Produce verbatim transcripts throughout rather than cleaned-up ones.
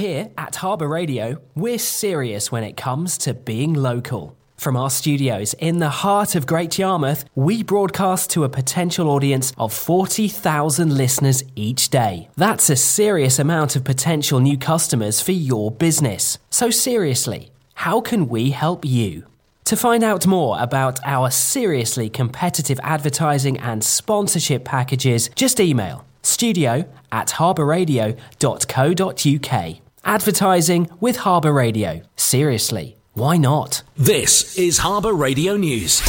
Here at Harbour Radio, we're serious when it comes to being local. From our studios in the heart of Great Yarmouth, we broadcast to a potential audience of forty thousand listeners each day. That's a serious amount of potential new customers for your business. So seriously, how can we help you? To find out more about our seriously competitive advertising and sponsorship packages, just email studio at harbourradio dot co dot uk. Advertising with Harbour Radio. Seriously, why not? This is Harbour Radio News.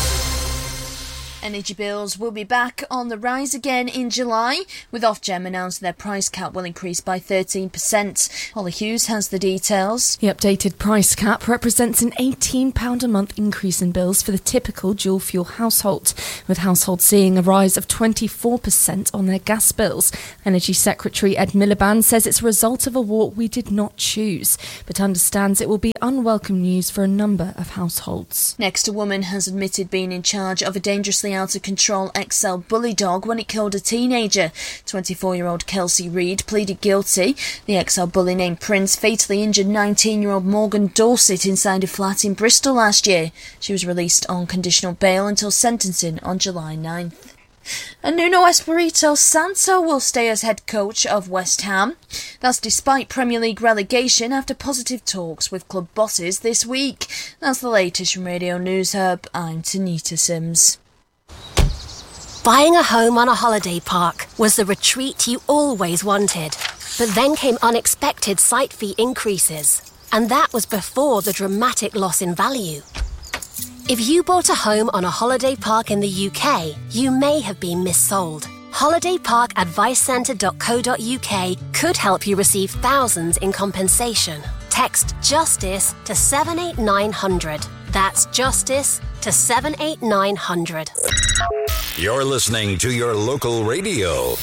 Energy bills will be back on the rise again in July, with Ofgem announcing their price cap will increase by thirteen percent. Holly Hughes has the details. The updated price cap represents an eighteen pounds a month increase in bills for the typical dual-fuel household, with households seeing a rise of twenty-four percent on their gas bills. Energy Secretary Ed Miliband says it's a result of a war we did not choose, but understands it will be unwelcome news for a number of households. Next, a woman has admitted being in charge of a dangerously out-of-control X L bully dog when it killed a teenager. twenty-four-year-old Kelsey Reid pleaded guilty. The X L bully named Prince fatally injured nineteen-year-old Morgan Dorset inside a flat in Bristol last year. She was released on conditional bail until sentencing on July ninth. And Nuno Espirito Santo will stay as head coach of West Ham. That's despite Premier League relegation after positive talks with club bosses this week. That's the latest from Radio News Hub. I'm Tanita Sims. Buying a home on a holiday park was the retreat you always wanted. But then came unexpected site fee increases. And that was before the dramatic loss in value. If you bought a home on a holiday park in the U K, you may have been missold. holiday park advice centre dot co dot uk could help you receive thousands in compensation. Text JUSTICE to seven eight nine hundred. That's JUSTICE to seven eight nine hundred. You're listening to your local radio.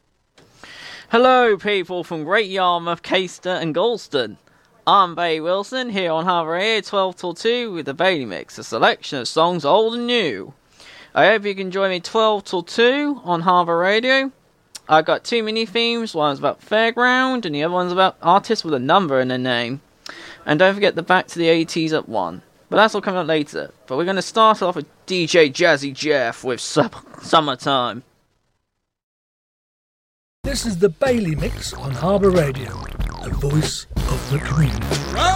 Hello, people from Great Yarmouth, Caister and Galston. I'm Bailey Wilson, here on Harbour Radio twelve till two with the Bailey Mix, a selection of songs old and new. I hope you can join me twelve till two on Harbour Radio. I've got two mini themes, one's about Fairground and the other one's about artists with a number in their name. And don't forget the Back to the eighties at one. But that's all coming up later. But we're going to start off with D J Jazzy Jeff with Summertime. This is the Bailey Mix on Harbour Radio, the voice of the community.